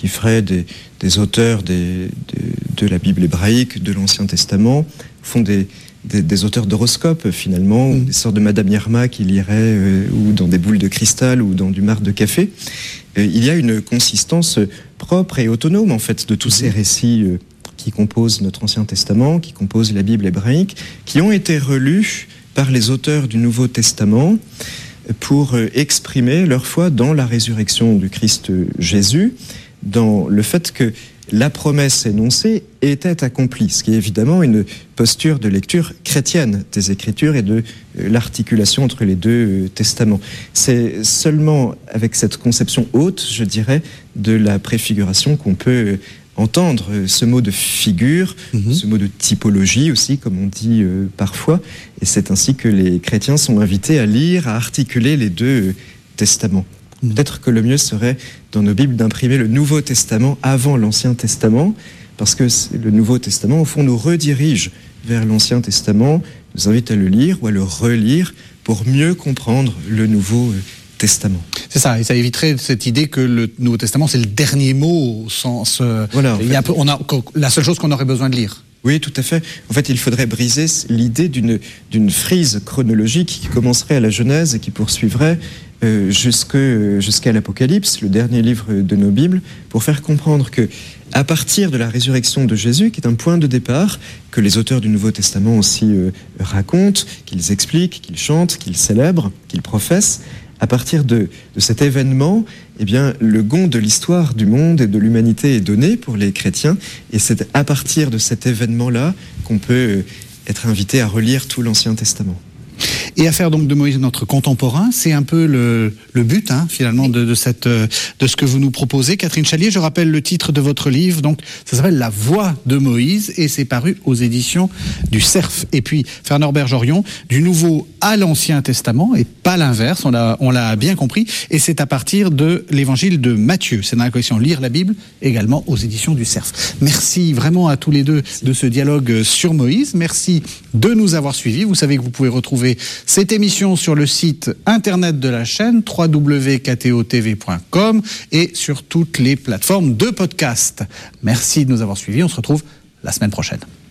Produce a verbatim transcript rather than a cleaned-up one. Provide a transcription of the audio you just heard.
qui ferait des, des auteurs des, des, de la Bible hébraïque, de l'Ancien Testament, font des, des, des auteurs d'horoscopes finalement, mmh. ou des sortes de Madame Irma qui liraient euh, ou dans des boules de cristal ou dans du marc de café. Euh, il y a une consistance propre et autonome en fait de tous mmh. ces récits euh, qui composent notre Ancien Testament, qui composent la Bible hébraïque, qui ont été relus par les auteurs du Nouveau Testament pour exprimer leur foi dans la résurrection du Christ Jésus, dans le fait que la promesse énoncée était accomplie, ce qui est évidemment une posture de lecture chrétienne des Écritures et de l'articulation entre les deux testaments. C'est seulement avec cette conception haute, je dirais, de la préfiguration qu'on peut entendre ce mot de figure, mmh. ce mot de typologie aussi, comme on dit euh, parfois. Et c'est ainsi que les chrétiens sont invités à lire, à articuler les deux euh, testaments. Mmh. Peut-être que le mieux serait, dans nos Bibles, d'imprimer le Nouveau Testament avant l'Ancien Testament, parce que le Nouveau Testament, au fond, nous redirige vers l'Ancien Testament, nous invite à le lire ou à le relire pour mieux comprendre le Nouveau euh, Testament. C'est ça, et ça éviterait cette idée que le Nouveau Testament, c'est le dernier mot au sens... Euh, voilà, il y a un peu, on a, la seule chose qu'on aurait besoin de lire. Oui, tout à fait. En fait, il faudrait briser l'idée d'une, d'une frise chronologique qui commencerait à la Genèse et qui poursuivrait euh, jusque, jusqu'à l'Apocalypse, le dernier livre de nos Bibles, pour faire comprendre que, à partir de la résurrection de Jésus, qui est un point de départ, que les auteurs du Nouveau Testament aussi euh, racontent, qu'ils expliquent, qu'ils chantent, qu'ils célèbrent, qu'ils professent, à partir de, de cet événement, eh bien, le gond de l'histoire du monde et de l'humanité est donné pour les chrétiens. Et c'est à partir de cet événement-là qu'on peut être invité à relire tout l'Ancien Testament. Et à faire donc de Moïse notre contemporain, c'est un peu le, le but hein, finalement de, de, cette, de ce que vous nous proposez. Catherine Chalier, je rappelle le titre de votre livre, donc ça s'appelle La Voix de Moïse et c'est paru aux éditions du Cerf. Et puis Fernand Bergerion, du Nouveau à l'Ancien Testament et pas l'inverse, on l'a, on l'a bien compris. Et c'est à partir de l'évangile de Matthieu. C'est dans la collection Lire la Bible, également aux éditions du Cerf. Merci vraiment à tous les deux de ce dialogue sur Moïse. Merci de nous avoir suivis. Vous savez que vous pouvez retrouver cette émission sur le site internet de la chaîne w w w point k t o t v point com et sur toutes les plateformes de podcast. Merci de nous avoir suivis. On se retrouve la semaine prochaine.